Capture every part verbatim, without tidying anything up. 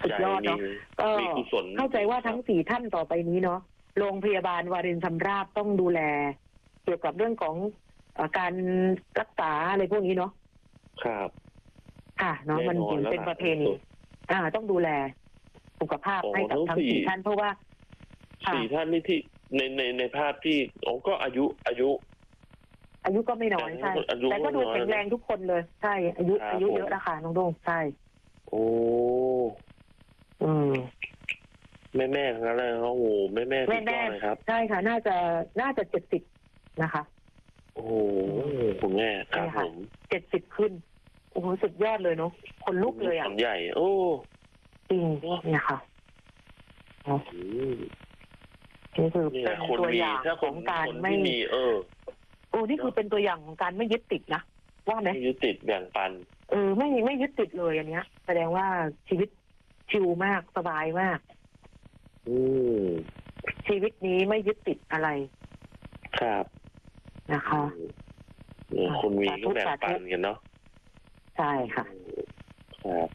สุดยอดเนาะก็เข้าใจว่าทั้งสี่ท่านต่อไปนี้เนาะโรงพยาบาลวารินชำราบต้องดูแลเกี่ยวกับเรื่องของการรักษาอะไรพวกนี้เนาะครับค่ะเนาะมันเป็นประเพณีอ่าต้องดูแลสุขภาพให้กับทั้งสี่ท่านเพราะว่าสี่ท่านนี่ที่ในในในภาพที่โอ้ก็อายุอายุอายุก็ไม่น้อยใช่แต่ก็ดูแข็งแรงทุกคนเลยใช่อายุอายุเยอะแล้วค่ะน้องโด่งใช่โอ้อืมแม่แม่ทั้งนั้นเลยเขาโอ้แม่แม่สุดยอดเลยครับใช่ค่ะน่าจะน่าจะเจ็ดสิบนะคะโอ้คุณแม่ครับผมเจ็ดสิบขึ้นโอ้โหสุดยอดเลยเนาะคนลุกเลยอ่ะใหญ่โอ้จริงเนี่ยค่ะนี่คือเป็นตัวอย่างของการไม่มีเออโอ้นี่คือเป็นตัวอย่างของการไม่ยึดติดนะว่าไหมไม่ยึดติดแบ่งปันเออไม่ไม่ยึดติดเลยอันเนี้ยแสดงว่าชีวิตชิลมากสบายมากอืมชีวิตนี้ไม่ยึดติดอะไรครับนะคะคุณมีก็แบ่งปันกันเนาะใช่ค่ะครับ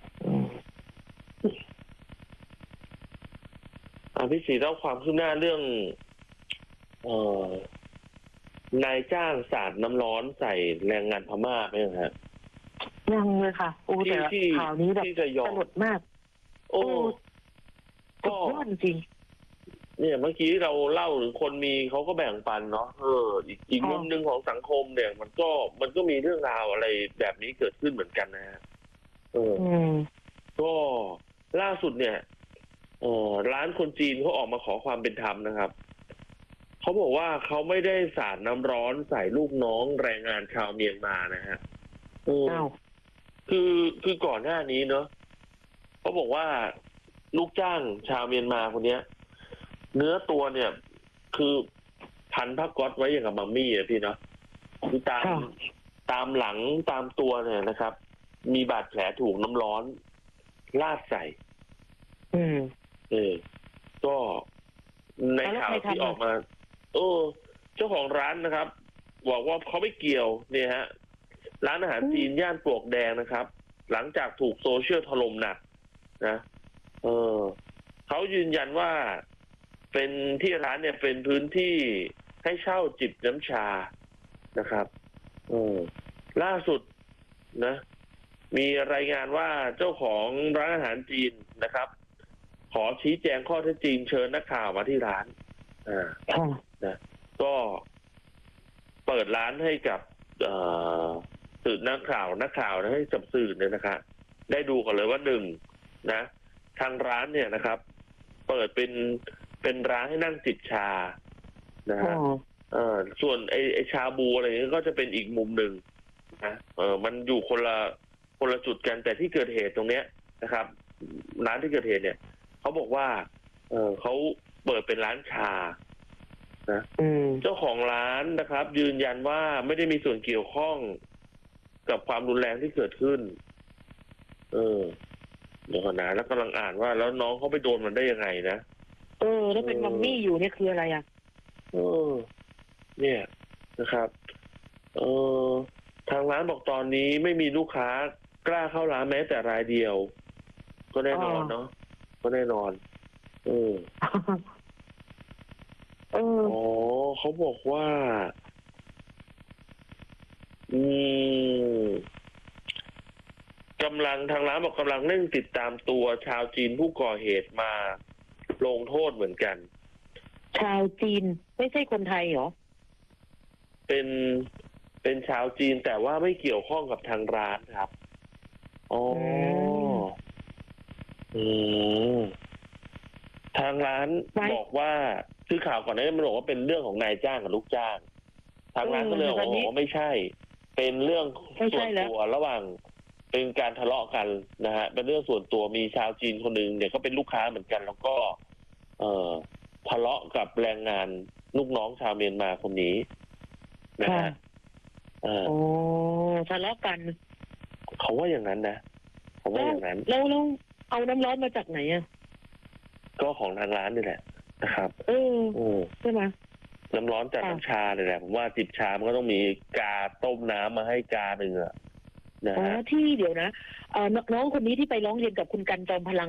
อ่าพี่ศรีเล่าความคืบหน้าเรื่องเอ่อนายจ้างสาดน้ำร้อนใส่แรงงานพม่าไหมฮะยังเลยค่ะโอ้แต่ข่าวนี้แบบสลดมากโอ้ก็จริงเนี่ยเมื่อกี้เราเล่าถึงคนมีเขาก็แบ่งปันเนาะเอออีกอีกมุมหนึ่งของสังคมเนี่ยมันก็มันก็มีเรื่องราวอะไรแบบนี้เกิดขึ้นเหมือนกันนะฮะเออก็ล่าสุดเนี่ยเออร้านคนจีนเขาออกมาขอความเป็นธรรมนะครับเขาบอกว่าเขาไม่ได้สาดน้ำร้อนใส่ลูกน้องแรงงานชาวเมียนมานะฮะเออคือคือก่อนหน้านี้เนาะเขาบอกว่าลูกจ้างชาวเมียนมาคนเนี้ยเนื้อตัวเนี่ยคือพันผ้าก๊อซไว้อย่างกับมัมมี่อะพี่เนาะคือตามตามหลังตามตัวเนี่ยนะครับ มีบาดแผลถูกน้ำร้อนลาดใส่อืมเออก็ในข่าวที่ออกมาเออเจ้าของร้านนะครับบอกว่าเขาไม่เกี่ยวเนี่ยฮะร้านอาหารจีนย่านปลวกแดงนะครับหลังจากถูกโซเชียลถล่มหนักนะเออเขายืนยันว่าเป็นที่ร้านเนี่ยเป็นพื้นที่ให้เช่าจิบน้ำชานะครับเออล่าสุดนะมีรายงานว่าเจ้าของร้านอาหารจีนนะครับขอชี้แจงข้อเท็จจริงเชิญนักข่าวมาที่ร้านอ่านะก็เปิดร้านให้กับสื่อนักข่าวนักข่าวนะให้จับสื่อเนี่ยนะครับได้ดูกันเลยว่าหนึ่งนะทางร้านเนี่ยนะครับเปิดเป็นเป็นร้านให้นั่งจิบชานะฮะเออส่วนไอ้ไอ้ชาบูอะไรนี้ก็จะเป็นอีกมุมหนึ่งนะเออมันอยู่คนละคนละจุดกันแต่ที่เกิดเหตุตรงเนี้ยนะครับร้านที่เกิดเหตุเนี่ยเขาบอกว่าเออเขาเปิดเป็นร้านชานะเจ้าของร้านนะครับยืนยันว่าไม่ได้มีส่วนเกี่ยวข้องกับความรุนแรงที่เกิดขึ้นเออเดี๋ยวก่อนนะแล้วกำลังอ่านว่าแล้วน้องเขาไปโดนมันได้ยังไงนะเออแล้วเป็นมัมมี่อยู่เนี่ยคืออะไรอ่ะเออเนี่ยนะครับเออทางร้านบอกตอนนี้ไม่มีลูกค้ากล้าเข้าร้านแม้แต่รายเดียวก็แน่นอนเนาะก็แน่นอนเออเอออ๋อเขาบอกว่าอืมกำลังทางร้านบอกกำลังเร่งติดตามตัวชาวจีนผู้ก่อเหตุมาลงโทษเหมือนกันชาวจีนไม่ใช่คนไทยเหรอเป็นเป็นชาวจีนแต่ว่าไม่เกี่ยวข้องกับทางร้านครับอ๋ออืมทางร้านบอกว่าคือข่าวก่อนหน้านี้มันบอกว่าเป็นเรื่องของนายจ้างกับลูกจ้างทางร้านก็เลยบอกว่าไม่ใช่เป็นเรื่องส่วนตัวระหว่างเป็นการทะเลาะกันนะฮะเป็นเรื่องส่วนตัวมีชาวจีนคนหนึ่งเนี่ยก็เป็นลูกค้าเหมือนกันแล้วก็เอ่อทะเลาะกับแรงงานลูกน้องชาวเมียนมาคนนี้นะฮะโอ้ทะเลาะกันเขาว่าอย่างนั้นนะเขาว่าอย่างนั้นแล้วแล้วเอาน้ำร้อนมาจากไหนอ่ะก็ของทางร้านนี่แหละนะครับเออใช่ไหมน้ำร้อนจากน้ำชาเลยแหละผมว่าจิบชามันก็ต้องมีกาต้มน้ำมาให้กาหนึ่งอะนะฮะที่เดี๋ยวนะน้องคนนี้ที่ไปร้องเรียนกับคุณกันจอมพลัง